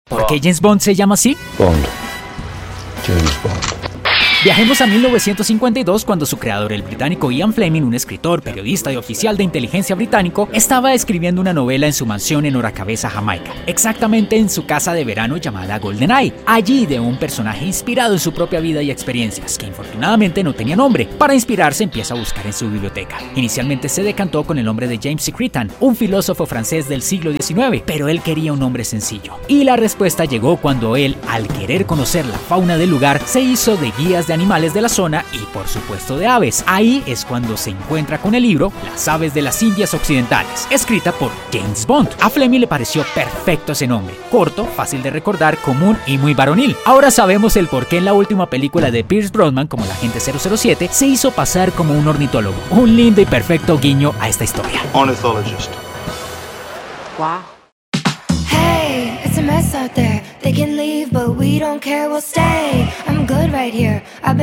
¿Por qué James Bond se llama así? Bond. James Bond. Viajemos a 1952 cuando su creador, el británico Ian Fleming, un escritor, periodista y oficial de inteligencia británico, estaba escribiendo una novela en su mansión en Horacabeza, Jamaica, exactamente en su casa de verano llamada GoldenEye. Allí de un personaje inspirado en su propia vida y experiencias, que infortunadamente no tenía nombre. Para inspirarse empieza a buscar en su biblioteca. Inicialmente se decantó con el nombre de James Secretan, un filósofo francés del siglo XIX, pero él quería un nombre sencillo. Y la respuesta llegó cuando él, al querer conocer la fauna del lugar, se hizo de guías de animales de la zona y por supuesto de aves. Ahí es cuando se encuentra con el libro Las aves de las Indias Occidentales, escrita por James Bond. A Fleming le pareció perfecto ese nombre, corto, fácil de recordar, común y muy varonil. Ahora sabemos el por qué en la última película de Pierce Brosnan como el agente 007 se hizo pasar como un ornitólogo. Un lindo y perfecto guiño a esta historia. Ornithologist. Wow. Hey, it's a mess out there. They can leave, but we don't care, we'll stay. I'm good right here.